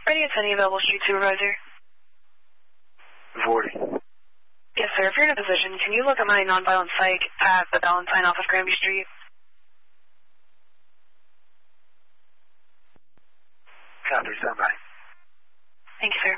Radio 10, available street supervisor. 40. Yes, sir. If you're in a position, can you look at my nonviolent psych at the Valentine off of Granby Street? Copy, stand by. Thank you, sir.